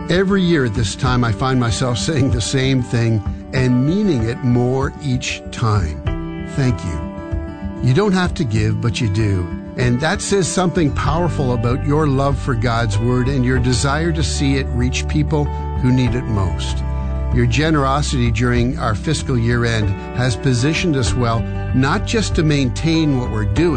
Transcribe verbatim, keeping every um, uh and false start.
Every year at this time, I find myself saying the same thing and meaning it more each time. Thank you. You don't have to give, but you do. And that says something powerful about your love for God's Word and your desire to see it reach people who need it most. Your generosity during our fiscal year end has positioned us well, not just to maintain what we're doing,